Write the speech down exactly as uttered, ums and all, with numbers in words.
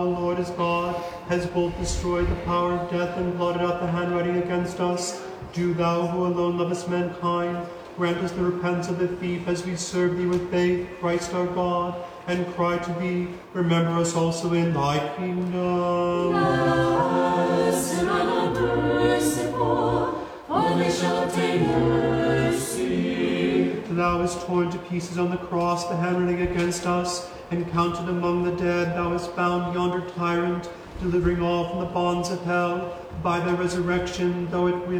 The Lord is God, has both destroyed the power of death and blotted out the handwriting against us. Do thou, who alone lovest mankind, grant us the repentance of the thief as we serve thee with faith, Christ our God, and cry to thee, remember us also in thy kingdom. Blessed and merciful, for they shall obtain mercy. Thou hast torn to pieces on the cross the handwriting against us, and counted among the dead. Thou hast bound yonder tyrant, delivering all from the bonds of hell. By thy resurrection, though it